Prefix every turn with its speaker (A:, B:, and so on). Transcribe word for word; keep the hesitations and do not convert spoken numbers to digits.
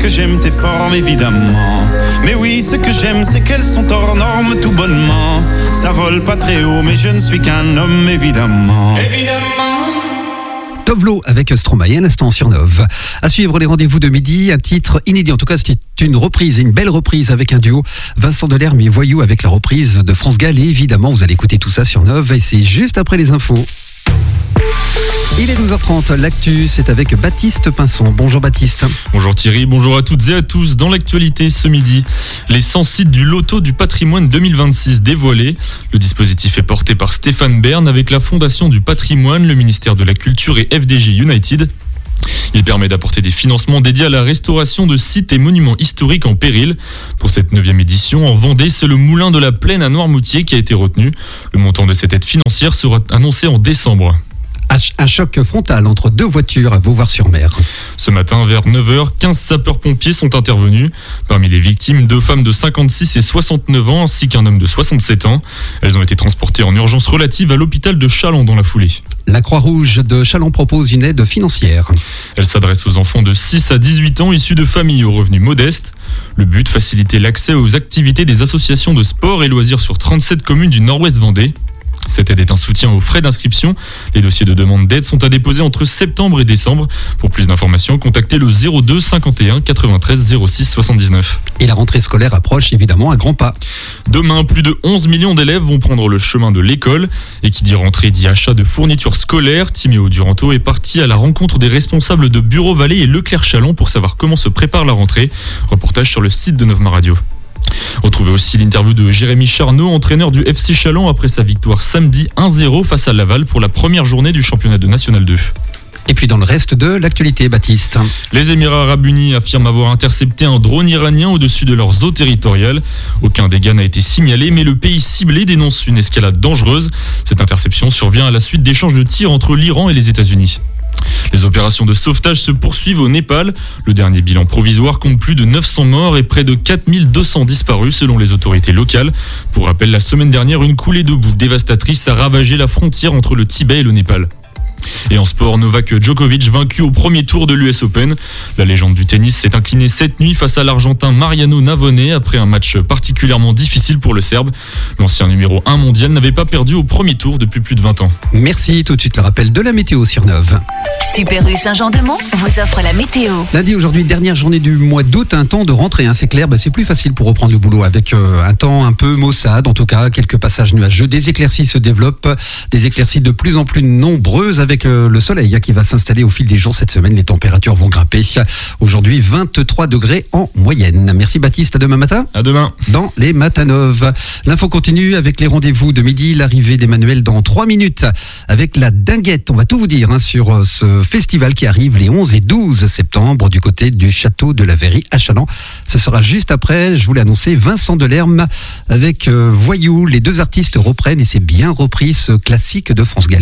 A: que j'aime tes formes évidemment. Mais oui, ce que j'aime c'est qu'elles sont hors normes tout bonnement. Ça vole pas très haut mais je ne suis qu'un homme évidemment. Évidemment.
B: Tovlo avec Stromae, un instant sur Nove. À suivre les rendez-vous de midi, un titre inédit. En tout cas, c'est une reprise, une belle reprise avec un duo. Vincent Delerme et Voyou avec la reprise de France Gall. Et évidemment, vous allez écouter tout ça sur Nove. Et c'est juste après les infos. Il est douze heures trente, l'actu, c'est avec Baptiste Pinson. Bonjour Baptiste.
C: Bonjour Thierry, bonjour à toutes et à tous. Dans l'actualité ce midi, les cent sites du Loto du patrimoine deux mille vingt-six dévoilés. Le dispositif est porté par Stéphane Bern avec la Fondation du patrimoine, le ministère de la Culture et F D J United. Il permet d'apporter des financements dédiés à la restauration de sites et monuments historiques en péril. Pour cette neuvième édition, en Vendée, c'est le Moulin de la Plaine à Noirmoutier qui a été retenu. Le montant de cette aide financière sera annoncé en décembre.
B: Un choc frontal entre deux voitures à Beauvoir-sur-Mer.
C: Ce matin, vers neuf heures, quinze sapeurs-pompiers sont intervenus. Parmi les victimes, deux femmes de cinquante-six et soixante-neuf ans, ainsi qu'un homme de soixante-sept ans. Elles ont été transportées en urgence relative à l'hôpital de Challans dans la foulée.
B: La Croix-Rouge de Challans propose une aide financière.
C: Elle s'adresse aux enfants de six à dix-huit ans issus de familles aux revenus modestes. Le but, faciliter l'accès aux activités des associations de sport et loisirs sur trente-sept communes du Nord-Ouest Vendée. Cette aide est un soutien aux frais d'inscription. Les dossiers de demande d'aide sont à déposer entre septembre et décembre. Pour plus d'informations, contactez le zéro deux cinquante et un quatre-vingt-treize zéro six soixante-dix-neuf.
B: Et la rentrée scolaire approche évidemment à grands pas.
C: Demain, plus de onze millions d'élèves vont prendre le chemin de l'école. Et qui dit rentrée dit achat de fournitures scolaires. Timéo Duranto est parti à la rencontre des responsables de Bureau Vallée et Leclerc-Chalon pour savoir comment se prépare la rentrée. Reportage sur le site de Novema Radio. Retrouvez aussi l'interview de Jérémy Charnot, entraîneur du F C Challans après sa victoire samedi un zéro face à Laval pour la première journée du championnat de National deux.
B: Et puis dans le reste de l'actualité, Baptiste.
C: Les Émirats Arabes Unis affirment avoir intercepté un drone iranien au-dessus de leurs eaux territoriales. Aucun dégât n'a été signalé, mais le pays ciblé dénonce une escalade dangereuse. Cette interception survient à la suite d'échanges de tirs entre l'Iran et les États-Unis. Les opérations de sauvetage se poursuivent au Népal. Le dernier bilan provisoire compte plus de neuf cents morts et près de quatre mille deux cents disparus selon les autorités locales. Pour rappel, la semaine dernière, une coulée de boue dévastatrice a ravagé la frontière entre le Tibet et le Népal. Et en sport, Novak Djokovic vaincu au premier tour de l'U S Open. La légende du tennis s'est inclinée cette nuit face à l'Argentin Mariano Navone après un match particulièrement difficile pour le Serbe. L'ancien numéro un mondial n'avait pas perdu au premier tour depuis plus de vingt ans.
B: Merci, tout de suite le rappel de la météo sur Nove.
D: Super U Saint-Jean-de-Mont vous offre la météo.
B: Lundi, aujourd'hui, dernière journée du mois d'août, un temps de rentrée, hein, c'est clair, bah, c'est plus facile pour reprendre le boulot avec euh, un temps un peu maussade, en tout cas quelques passages nuageux, des éclaircies se développent, des éclaircies de plus en plus nombreuses avec Avec le soleil qui va s'installer au fil des jours cette semaine. Les températures vont grimper. Aujourd'hui, vingt-trois degrés en moyenne. Merci Baptiste, à demain matin.
C: À demain.
B: Dans les Matanov. L'info continue avec les rendez-vous de midi. L'arrivée d'Emmanuel dans trois minutes avec la dinguette. On va tout vous dire hein, sur ce festival qui arrive les onze et douze septembre du côté du château de la Verrie à Challans. Ce sera juste après, je vous l'ai annoncé, Vincent Delerme avec euh, Voyou. Les deux artistes reprennent et c'est bien repris ce classique de France Gall.